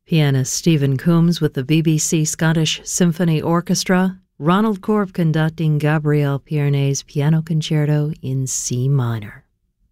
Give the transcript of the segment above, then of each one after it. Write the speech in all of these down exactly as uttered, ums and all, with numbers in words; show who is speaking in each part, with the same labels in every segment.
Speaker 1: Pianist Stephen Coombs with the B B C Scottish Symphony Orchestra, Ronald Korb conducting Gabriel Piernet's Piano Concerto in C minor.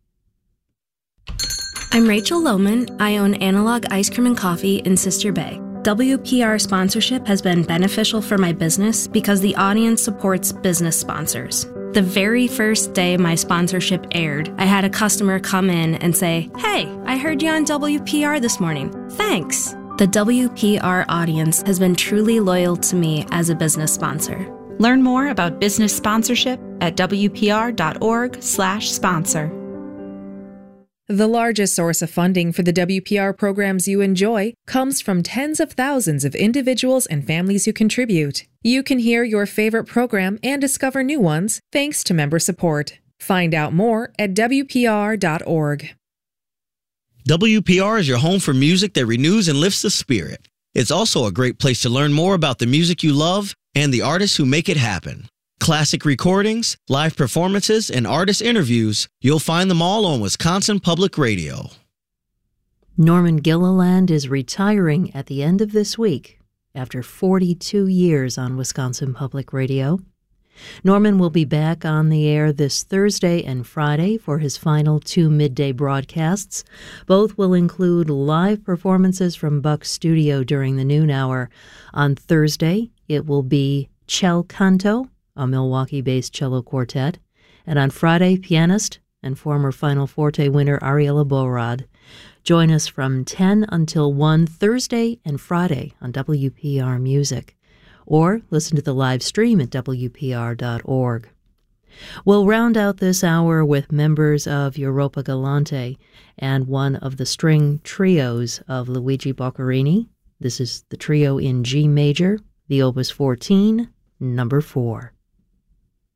Speaker 2: I'm Rachel Lohman. I own Analog Ice Cream and Coffee in Sister Bay. W P R sponsorship has been beneficial for my business because the audience supports business sponsors. The very first day my sponsorship aired, I had a customer come in and say, "Hey, I heard you on W P R this morning. Thanks." The W P R audience has been truly loyal to me as a business sponsor.
Speaker 3: Learn more about business sponsorship at W P R dot org slash sponsor.
Speaker 4: The largest source of funding for the W P R programs you enjoy comes from tens of thousands of individuals and families who contribute. You can hear your favorite program and discover new ones thanks to member support. Find out more at W P R dot org.
Speaker 5: W P R is your home for music that renews and lifts the spirit. It's also a great place to learn more about the music you love and the artists who make it happen. Classic recordings, live performances, and artist interviews, you'll find them all on Wisconsin Public Radio.
Speaker 1: Norman Gilliland is retiring at the end of this week after forty-two years on Wisconsin Public Radio. Norman will be back on the air this Thursday and Friday for his final two midday broadcasts. Both will include live performances from Buck's studio during the noon hour. On Thursday, it will be Cel Canto, a Milwaukee-based cello quartet, and on Friday, pianist and former Final Forte winner Ariella Borod. Join us from ten until one Thursday and Friday on W P R Music, or listen to the live stream at W P R dot org. We'll round out this hour with members of Europa Galante and one of the string trios of Luigi Boccherini. This is the trio in G major, the Opus fourteen, number four.